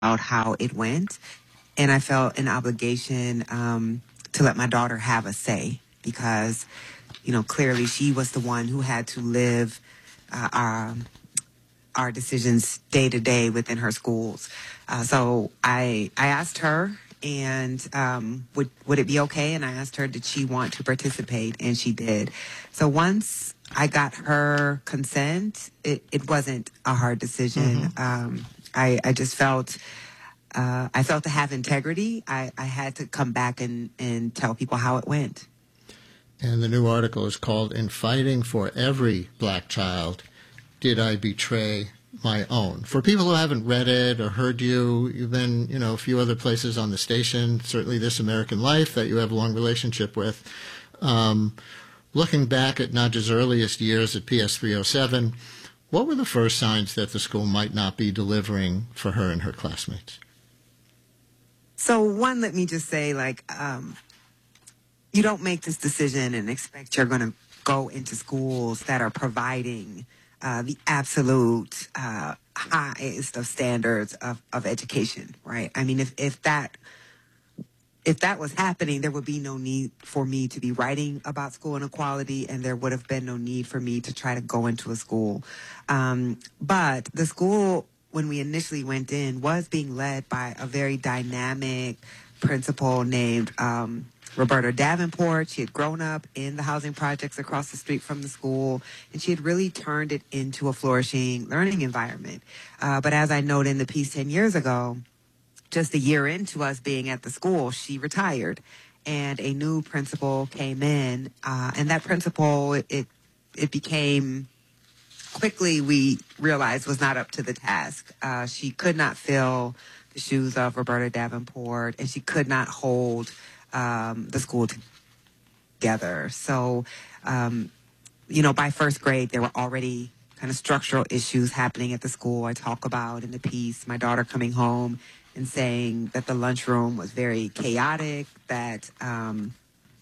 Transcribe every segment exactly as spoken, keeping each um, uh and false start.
about how it went, and I felt an obligation um, to let my daughter have a say because, you know, clearly she was the one who had to live uh, our our decisions day to day within her schools. Uh, so I I asked her, and um, would would it be okay? And I asked her, did she want to participate, and she did. So once I got her consent, it, it wasn't a hard decision. Mm-hmm. Um, I I just felt. Uh, I felt to have integrity. I, I had to come back and, and tell people how it went. And the new article is called "In Fighting for Every Black Child, Did I Betray My Own?" For people who haven't read it or heard you, you've been, you know, a few other places on the station, certainly This American Life that you have a long relationship with. Um, looking back at Nadja's earliest years at P S three oh seven, what were the first signs that the school might not be delivering for her and her classmates? So one, let me just say, like, um, you don't make this decision and expect you're going to go into schools that are providing uh, the absolute uh, highest of standards of, of education, right? I mean, if, if that if that was happening, there would be no need for me to be writing about school inequality, and there would have been no need for me to try to go into a school. Um, but the school, when we initially went in, was being led by a very dynamic principal named um, Roberta Davenport. She had grown up in the housing projects across the street from the school, and she had really turned it into a flourishing learning environment. Uh, but as I noted in the piece ten years ago, just a year into us being at the school, she retired, and a new principal came in, uh, and that principal, it it became quickly we realized was not up to the task. Uh, she could not fill the shoes of Roberta Davenport, and she could not hold um, the school together. So, um, you know, by first grade, there were already kind of structural issues happening at the school. I talk about in the piece my daughter coming home and saying that the lunchroom was very chaotic, that um,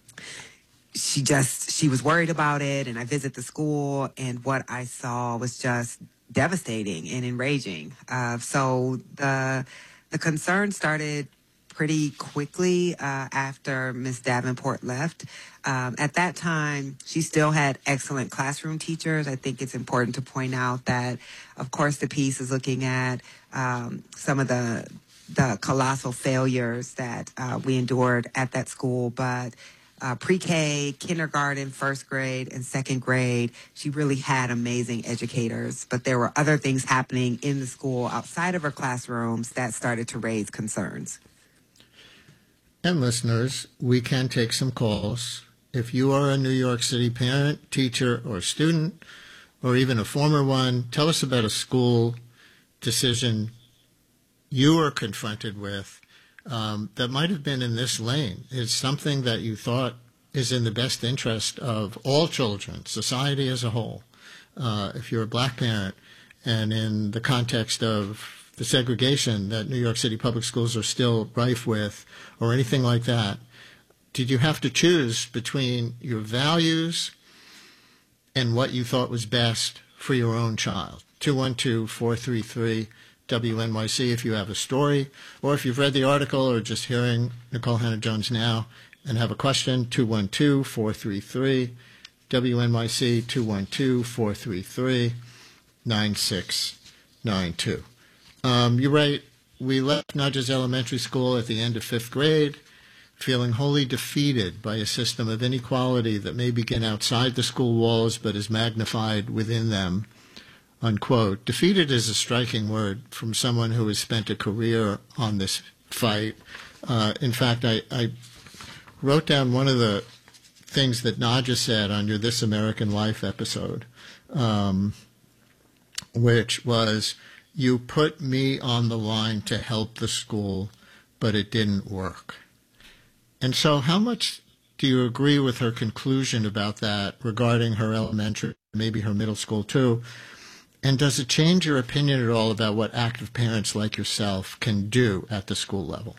she just, she was worried about it. And I visit the school, and what I saw was just devastating and enraging. Uh, so the the concern started pretty quickly uh, after Miss Davenport left. Um, at that time, she still had excellent classroom teachers. I think it's important to point out that, of course, the piece is looking at um, some of the the colossal failures that uh, we endured at that school, but uh, pre-K, kindergarten, first grade, and second grade, she really had amazing educators. But there were other things happening in the school outside of her classrooms that started to raise concerns. And listeners, we can take some calls. If you are a New York City parent, teacher, or student, or even a former one, tell us about a school decision you were confronted with um, that might have been in this lane. It's something that you thought is in the best interest of all children, society as a whole. Uh, if you're a black parent, and in the context of the segregation that New York City public schools are still rife with, or anything like that, did you have to choose between your values and what you thought was best for your own child? two one two, four three three, W N Y C if you have a story, or if you've read the article or just hearing Nicole Hannah-Jones now and have a question, two one two, four three three, W N Y C, two one two, four three three, nine six nine two. Um, you write, we left Nadja's elementary school at the end of fifth grade, feeling wholly defeated by a system of inequality that may begin outside the school walls but is magnified within them. Unquote. Defeated is a striking word from someone who has spent a career on this fight. Uh, in fact, I, I wrote down one of the things that Nadja said on your This American Life episode, um, which was, you put me on the line to help the school, but it didn't work. And so how much do you agree with her conclusion about that regarding her elementary, maybe her middle school too? And does it change your opinion at all about what active parents like yourself can do at the school level?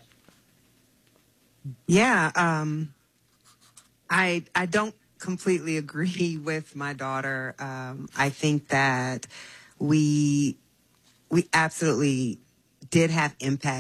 Yeah, um, I I don't completely agree with my daughter. Um, I think that we we absolutely did have impact